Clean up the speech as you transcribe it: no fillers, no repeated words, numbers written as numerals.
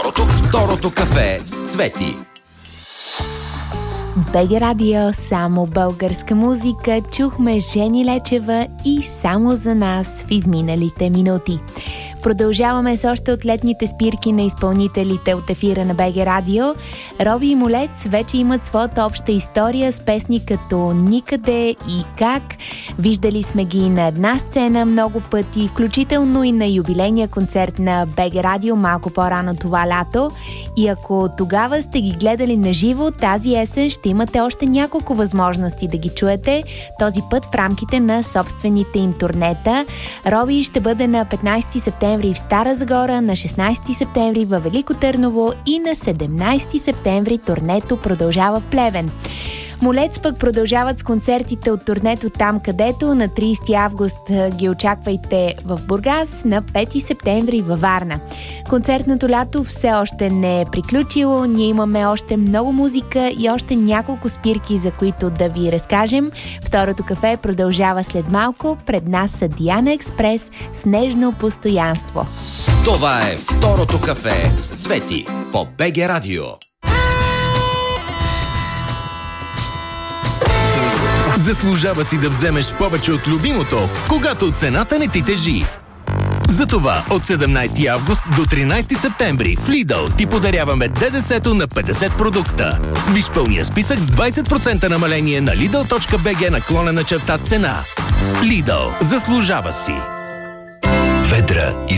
Второто кафе с Цвети. БГ Радио, само българска музика. Чухме Жени Лечева и само за нас в изминалите минути. Продължаваме с още от летните спирки на изпълнителите от ефира на БГ Радио. Роби и Молец вече имат своята обща история с песни като Никъде и Как. Виждали сме ги на една сцена много пъти, включително и на юбилейния концерт на БГ Радио малко по-рано това лято. И ако тогава сте ги гледали на живо, тази есен ще имате още няколко възможности да ги чуете, този път в рамките на собствените им турнета. Роби ще бъде на 15 септември в Стара Загора, на 16 септември във Велико Търново и на 17 септември турнето продължава в Плевен. Молец пък продължават с концертите от турнето Там където. На 30 август ги очаквайте в Бургас, на 5 септември във Варна. Концертното лято все още не е приключило. Ние имаме още много музика и още няколко спирки, за които да ви разкажем. Второто кафе продължава след малко. Пред нас са Диана Експрес с Нежно постоянство. Това е Второто кафе с Цвети по БГ Радио. Заслужава си да вземеш повече от любимото, когато цената не ти тежи. Затова от 17 август до 13 септември в Lidl ти подаряваме ДДС-то на 50 продукта. Виж пълния списък с 20% намаление на lidl.bg/цена. Lidl, заслужава си. Ведра и